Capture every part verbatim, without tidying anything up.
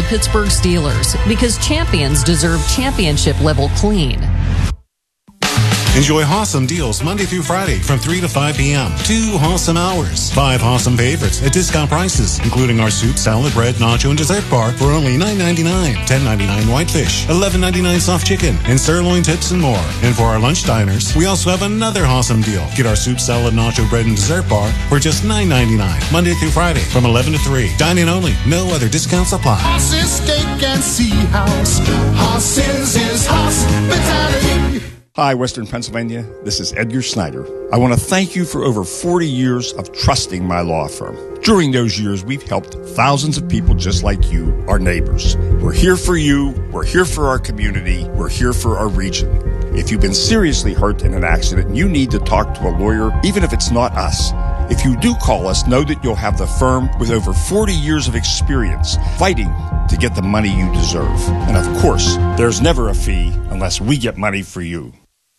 Pittsburgh Steelers, because champions deserve championship-level clean. Enjoy awesome deals Monday through Friday from three to five p.m. Two awesome hours. Five awesome favorites at discount prices, including our soup, salad, bread, nacho, and dessert bar for only nine ninety-nine, ten ninety-nine whitefish, eleven ninety-nine soft chicken, and sirloin tips and more. And for our lunch diners, we also have another awesome deal. Get our soup, salad, nacho, bread, and dessert bar for just nine ninety-nine, Monday through Friday from eleven to three. Dine-in only. No other discounts apply. Horses, steak, and sea house. Horses is hospitality. Hi, Western Pennsylvania. This is Edgar Snyder. I want to thank you for over forty years of trusting my law firm. During those years, we've helped thousands of people just like you, our neighbors. We're here for you. We're here for our community. We're here for our region. If you've been seriously hurt in an accident, you need to talk to a lawyer, even if it's not us. If you do call us, know that you'll have the firm with over forty years of experience fighting to get the money you deserve. And of course, there's never a fee unless we get money for you.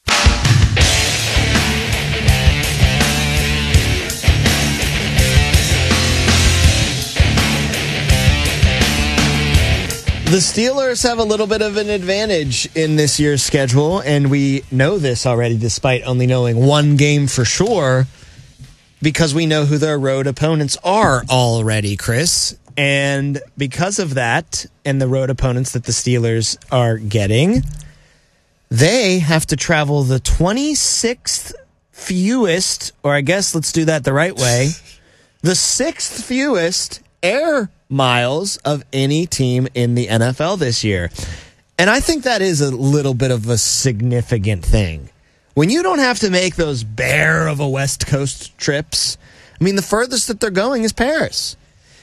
The Steelers have a little bit of an advantage in this year's schedule, and we know this already despite only knowing one game for sure, because we know who their road opponents are already, Chris. And because of that, and the road opponents that the Steelers are getting, they have to travel the twenty-sixth fewest, or I guess let's do that the right way, the sixth fewest air miles of any team in the N F L this year. And I think that is a little bit of a significant thing. When you don't have to make those bear of a West Coast trips, I mean, the furthest that they're going is Paris.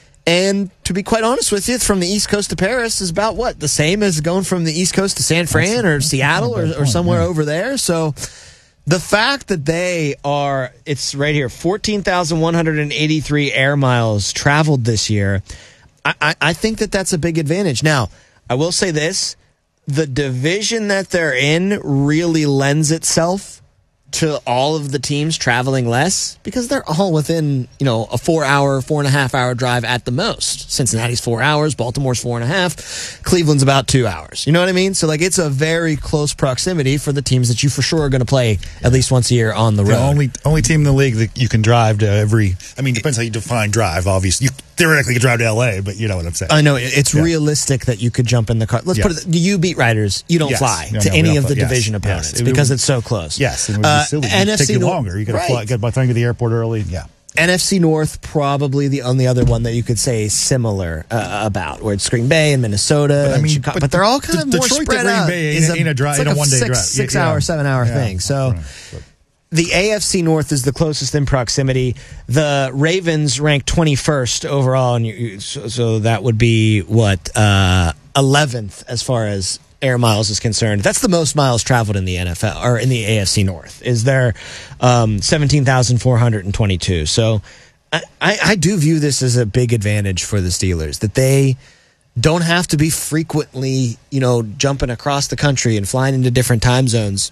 And to be quite honest with you, from the East Coast to Paris is about what? The same as going from the East Coast to San Fran or Seattle or, or somewhere over there. So the fact that they are, it's right here, fourteen thousand one hundred eighty-three air miles traveled this year. I, I, I think that that's a big advantage. Now, I will say this. The division that they're in really lends itself to all of the teams traveling less because they're all within, you know, a four hour, four and a half hour drive at the most. Cincinnati's four hours, Baltimore's four and a half, Cleveland's about two hours. You know what I mean? So, like, it's a very close proximity for the teams that you for sure are going to play at least once a year on the road. The only only team in the league that you can drive to every, I mean, depends how you define drive, obviously. You theoretically could drive to L A, but you know what I'm saying. I know. It's yeah. realistic that you could jump in the car. Let's yeah. put it, you beat Riders, you don't yes. fly no, to no, any of fly. the yes. division opponents yes. because would, it's so close. Yes. It would be uh, silly. N F C It'd take you North, longer. You got to right. fly, get by the time you get to the airport early. Yeah. N F C North, probably the only other one that you could say similar uh, about, where it's Green Bay and Minnesota, but, I mean, and Chicago, but, but they're all kind the, of more Detroit spread to Green out. Bay ain't, ain't a, dry, it's like ain't a one day six, drive, six yeah, hour, yeah. seven hour yeah. thing. So. Right. The A F C North is the closest in proximity. The Ravens rank twenty-first overall, and you, so, so that would be what uh, eleventh as far as air miles is concerned. That's the most miles traveled in the N F L or in the A F C North. Is there um, seventeen thousand four hundred twenty-two? So I, I, I do view this as a big advantage for the Steelers that they don't have to be frequently, you know, jumping across the country and flying into different time zones.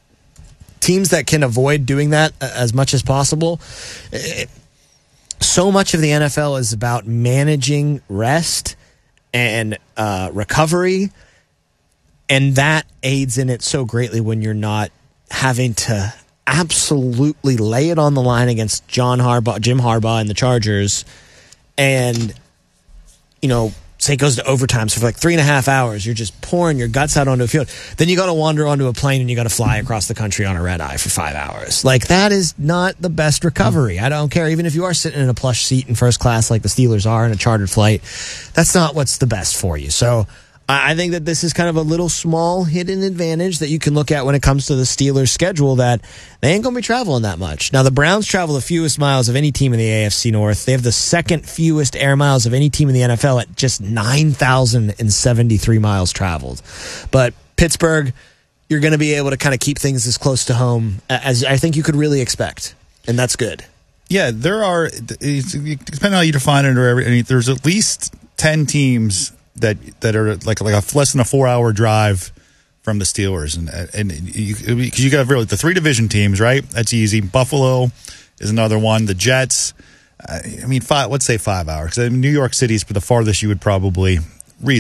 Teams that can avoid doing that as much as possible. So much of the N F L is about managing rest and uh, recovery, and that aids in it so greatly when you're not having to absolutely lay it on the line against John Harbaugh, Jim Harbaugh and the Chargers, and, you know, say it goes to overtime, so for like three and a half hours, you're just pouring your guts out onto a field. Then you got to wander onto a plane and you got to fly across the country on a red eye for five hours. Like, that is not the best recovery. I don't care. Even if you are sitting in a plush seat in first class like the Steelers are in a chartered flight, that's not what's the best for you. So I think that this is kind of a little small hidden advantage that you can look at when it comes to the Steelers' schedule, that they ain't going to be traveling that much. Now, the Browns travel the fewest miles of any team in the A F C North. They have the second fewest air miles of any team in the N F L at just nine thousand seventy-three miles traveled. But Pittsburgh, you're going to be able to kind of keep things as close to home as I think you could really expect, and that's good. Yeah, there are, it's, depending on how you define it, or every, there's at least ten teams that that are like like a less than a four hour drive from the Steelers, and and you, because you got really the three division teams, right? That's easy. Buffalo is another one. The Jets, I mean, five. Let's say five hours. Because New York City is the farthest you would probably